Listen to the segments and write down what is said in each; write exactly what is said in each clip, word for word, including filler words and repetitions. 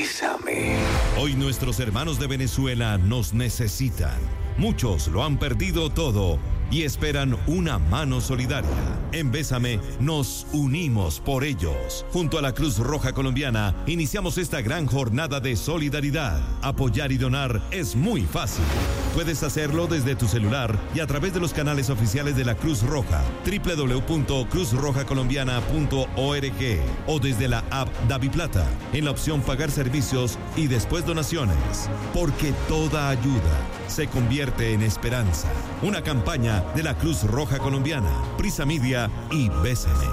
Bésame. Hoy nuestros hermanos de Venezuela nos necesitan. Muchos lo han perdido todo y esperan una mano solidaria. En Bésame nos unimos por ellos. Junto a la Cruz Roja Colombiana iniciamos esta gran jornada de solidaridad. Apoyar y donar es muy fácil. Puedes hacerlo desde tu celular y a través de los canales oficiales de la Cruz Roja, doble u doble u doble u punto cruz roja colombiana punto org, o desde la app DaviPlata en la opción Pagar servicios y después donaciones. Porque toda ayuda se convierte en esperanza. Una campaña de la Cruz Roja Colombiana, Prisa Media y Bésame.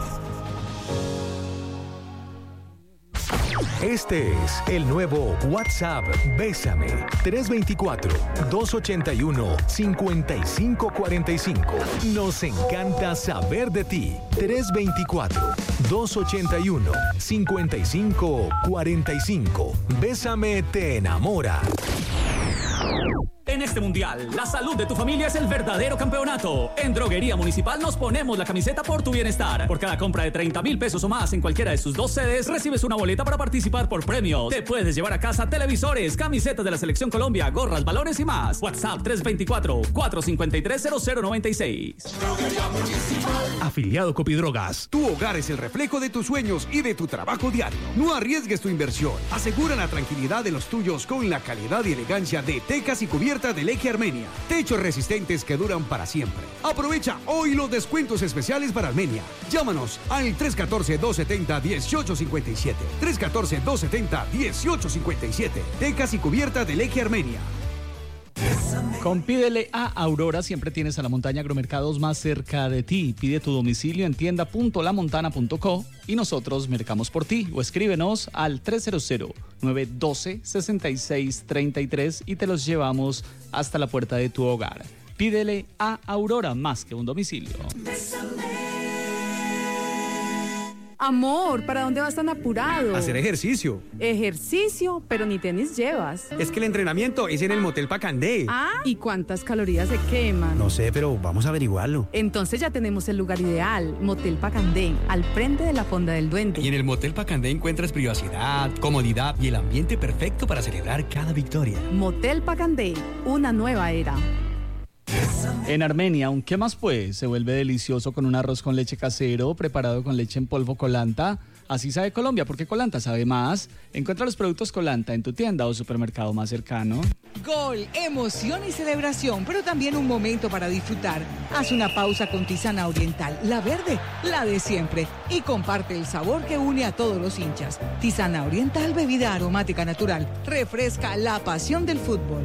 Este es el nuevo WhatsApp Bésame. tres dos cuatro, dos ocho uno, cinco cinco cuatro cinco. Nos encanta saber de ti. tres dos cuatro, dos ocho uno, cinco cinco cuatro cinco. Bésame te enamora. En este mundial, la salud de tu familia es el verdadero campeonato. En Droguería Municipal nos ponemos la camiseta por tu bienestar. Por cada compra de treinta mil pesos o más en cualquiera de sus dos sedes, recibes una boleta para participar por premios. Te puedes llevar a casa televisores, camisetas de la Selección Colombia, gorras, balones y más. WhatsApp tres dos cuatro, cuatro cinco tres, cero cero nueve seis. Droguería Municipal. Afiliado Copidrogas. Tu hogar es el reflejo de tus sueños y de tu trabajo diario. No arriesgues tu inversión. Asegura la tranquilidad de los tuyos con la calidad y elegancia de tecas y cubiertas de Leque Armenia. Techos resistentes que duran para siempre. Aprovecha hoy los descuentos especiales para Armenia. Llámanos al tres uno cuatro, dos siete cero, uno ocho cinco siete. tres uno cuatro, dos siete cero, uno ocho cinco siete. Tecas y cubiertas de Leque Armenia. Con Pídele a Aurora siempre tienes a la montaña agromercados más cerca de ti. Pide tu domicilio en tienda punto la montana punto co y nosotros mercamos por ti. O escríbenos al tres cero cero, nueve uno dos, seis seis tres tres y te los llevamos hasta la puerta de tu hogar. Pídele a Aurora, más que un domicilio. Amor, ¿para dónde vas tan apurado? Hacer ejercicio. Ejercicio, pero ni tenis llevas. Es que el entrenamiento es en el Motel Pacandé. Ah, ¿y cuántas calorías se queman? No sé, pero vamos a averiguarlo. Entonces ya tenemos el lugar ideal, Motel Pacandé, al frente de la Fonda del Duende. Y en el Motel Pacandé encuentras privacidad, comodidad y el ambiente perfecto para celebrar cada victoria. Motel Pacandé, una nueva era. En Armenia, ¿un qué más pues? Se vuelve delicioso con un arroz con leche casero preparado con leche en polvo Colanta. Así sabe Colombia, porque Colanta sabe más. Encuentra los productos Colanta en tu tienda o supermercado más cercano. Gol, emoción y celebración, pero también un momento para disfrutar. Haz una pausa con Tisana Oriental, la verde, la de siempre, y comparte el sabor que une a todos los hinchas. Tisana Oriental, bebida aromática natural, refresca la pasión del fútbol.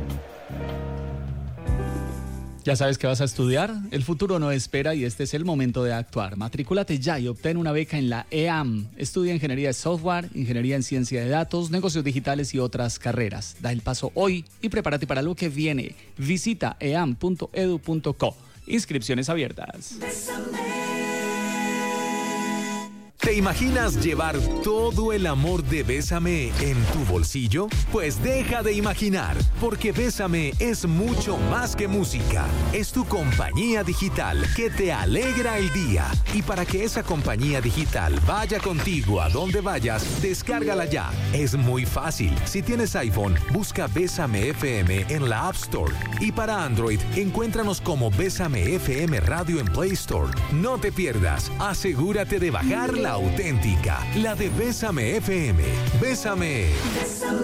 ¿Ya sabes qué vas a estudiar? El futuro no espera y este es el momento de actuar. Matrículate ya y obtén una beca en la E A M. Estudia Ingeniería de Software, Ingeniería en Ciencia de Datos, Negocios Digitales y otras carreras. Da el paso hoy y prepárate para lo que viene. Visita e a m punto e d u punto co. Inscripciones abiertas. ¿Te imaginas llevar todo el amor de Bésame en tu bolsillo? Pues deja de imaginar, porque Bésame es mucho más que música. Es tu compañía digital que te alegra el día. Y para que esa compañía digital vaya contigo a donde vayas, descárgala ya. Es muy fácil. Si tienes iPhone, busca Bésame F M en la App Store. Y para Android, encuéntranos como Bésame F M Radio en Play Store. No te pierdas. Asegúrate de bajar la auténtica, la de Bésame F M. Bésame. Bésame.